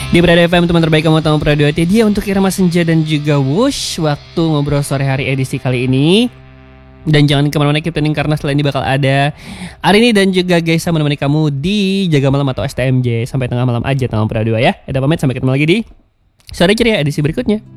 Di Prado FM, teman terbaik kamu tahu Prado hati dia untuk Irama Senja dan juga Wush. Waktu ngobrol sore hari edisi kali ini. Dan jangan kemana-mana, keep tuning karena setelah ini bakal ada Arini dan juga Gaisa menemani kamu di Jaga Malam atau STMJ sampai tengah malam aja tengah Prado ya. Kita pamit, sampai ketemu lagi di Sore Ceria edisi berikutnya.